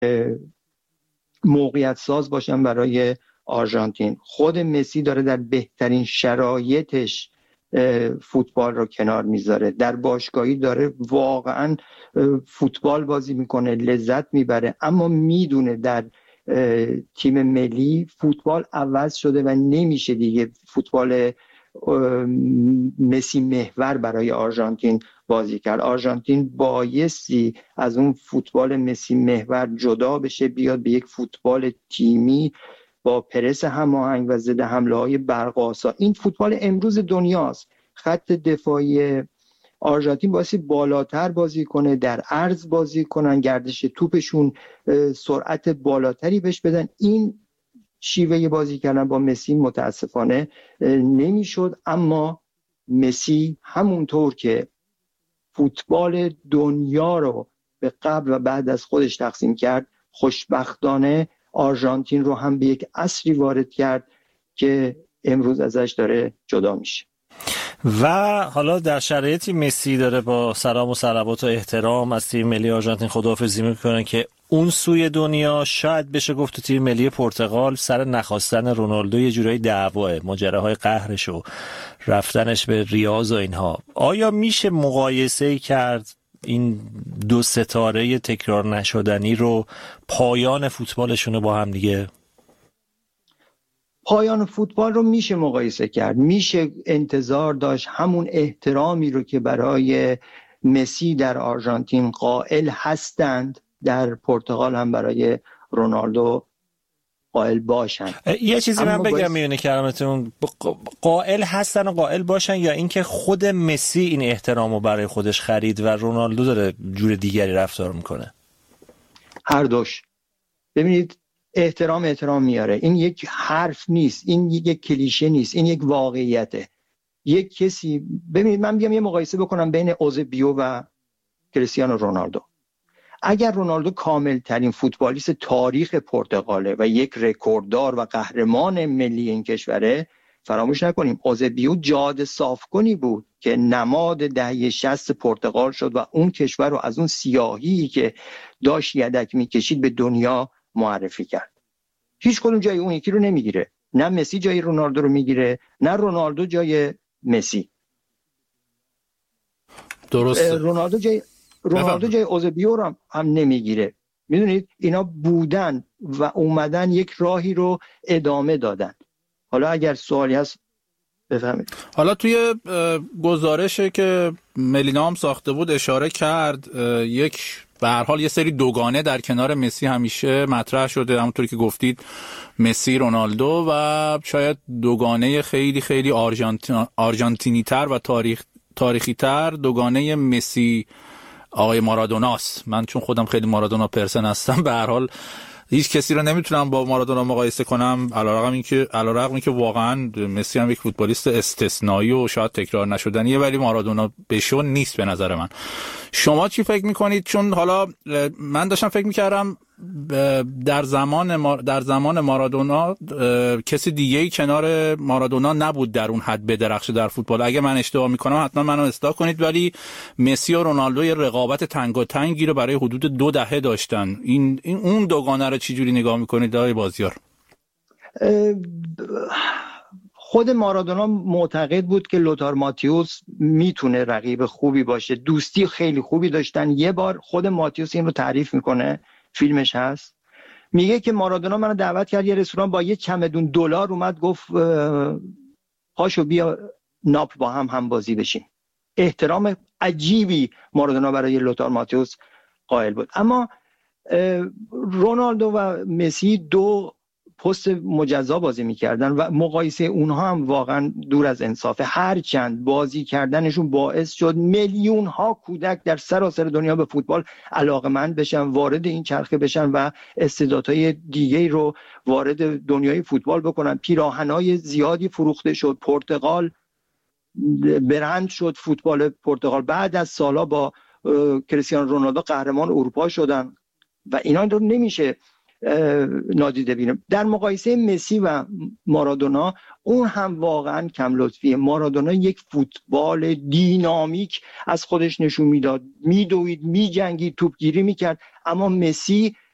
موقعیت ساز باشن برای آرژانتین. خود مسی داره در بهترین شرایطش فوتبال رو کنار میذاره، در باشگاهی داره واقعا فوتبال بازی میکنه، لذت میبره، اما میدونه در تیم ملی فوتبال عوض شده و نمیشه دیگه فوتبال مسی محور برای آرژانتین بازی کرد. آرژانتین بایستی از اون فوتبال مسی محور جدا بشه، بیاد به یک فوتبال تیمی با پرس هماهنگ و ضد حمله‌های برق‌آسا. این فوتبال امروز دنیاست. خط دفاعی آرژانتین باعث بالاتر بازی کنه، در عرض بازی کنن، گردش توپشون سرعت بالاتری بهش بدن. این شیوه بازی کردن با مسی متاسفانه نمیشد، اما مسی همونطور که فوتبال دنیا رو به قبل و بعد از خودش تقسیم کرد، خوشبختانه آرژانتین رو هم به یک عصری وارد کرد که امروز ازش داره جدا میشه. و حالا در شرایطی مسی داره با سلام و صلوات و احترام از تیم ملی آرژانتین خداحافظی میکنه که اون سوی دنیا شاید بشه گفت تو تیم ملی پرتغال سر نخواستن رونالدو یه جورایی دعواه، ماجراهای قهرش و رفتنش به ریاض و اینها. آیا میشه مقایسه کرد این دو ستاره تکرار نشدنی رو، پایان فوتبالشون رو با هم دیگه؟ پایان فوتبال رو میشه مقایسه کرد، میشه انتظار داشت همون احترامی رو که برای مسی در آرژانتین قائل هستند در پرتغال هم برای رونالدو قائل باشن. یه چیزی من بگم میونه کلامتون، قائل هستن و قائل باشن، یا اینکه خود مسی این احترام رو برای خودش خرید و رونالدو داره جور دیگری رفتار میکنه؟ هر دوش. ببینید احترام میاره، این یک حرف نیست، این یک کلیشه نیست، این یک واقعیته. یک کسی، ببینید من بیام یه مقایسه بکنم بین اوزبیو و کریستیانو رونالدو. اگر رونالدو کامل ترین فوتبالیست تاریخ پرتغاله و یک رکورددار و قهرمان ملی این کشوره، فراموش نکنیم اوزبیو جاده صافکنی بود که نماد دهه 60 پرتغال شد و اون کشور رو از اون سیاهی که داشت یدک میکشید به دنیا معرفی کرد. هیچ کدوم جای اون یکی رو نمیگیره. نه مسی جای رونالدو رو میگیره، نه رونالدو جای مسی. درسته. رونالدو جای اوزبیو رو هم نمیگیره. میدونید اینا بودن و اومدن یک راهی رو ادامه دادن. حالا اگر سوالی هست بفهمید. حالا توی گزارشی که ملینا هم ساخته بود اشاره کرد، یک به هر حال یه سری دوگانه در کنار مسی همیشه مطرح شده، همونطوری که گفتید مسی رونالدو، و شاید دوگانه خیلی خیلی آرژانتینی تر و تاریخی تر دوگانه مسی آقای مارادوناست. من چون خودم خیلی مارادونا پرسن هستم، به هر حال هیچ کسی رو نمیتونم با مارادونا مقایسه کنم، علیرغم اینکه واقعا مسی هم یک فوتبالیست استثنایی و شاید تکرار نشدنیه، ولی مارادونا بشون نیست به نظر من. شما چی فکر میکنید؟ چون حالا من داشتم فکر میکردم در زمان مارادونا کسی دیگه‌ای کنار مارادونا نبود در اون حد بدرخشه در فوتبال. اگه من اشتباه میکنم حتما منو اصلاح کنید، ولی مسی و رونالدو یه رقابت تنگاتنگی رو برای حدود 2 دهه داشتن. اون دوگانه رو چی جوری نگاه میکنید آقای بازیار؟ خود مارادونا معتقد بود که لوتار ماتیوس میتونه رقیب خوبی باشه، دوستی خیلی خوبی داشتن. یه بار خود ماتیوس این رو تعریف میکنه، فیلمش هست، میگه که مارادونا منو دعوت کرد یه رستوران، با یه چمدون دلار اومد گفت پاشو بیا ناپل با هم بازی بشیم. احترام عجیبی مارادونا برای لوتار ماتیوس قائل بود. اما رونالدو و مسی دو پست مجزا بازی میکردن و مقایسه اونها هم واقعا دور از انصافه. هرچند بازی کردنشون باعث شد میلیون ها کودک در سراسر دنیا به فوتبال علاقمند بشن، وارد این چرخه بشن و استعدادهای دیگه‌ای رو وارد دنیای فوتبال بکنن. پیراهنای زیادی فروخته شد، پرتغال برند شد، فوتبال پرتغال بعد از سالا با کریستیانو رونالدو قهرمان اروپا شدن و اینا رو نمیشه نادیده بینیم. در مقایسه مسی و مارادونا اون هم واقعا کم لطفیه. مارادونا یک فوتبال دینامیک از خودش نشون میداد، میدوید، میجنگید، توپگیری میکرد، اما مسی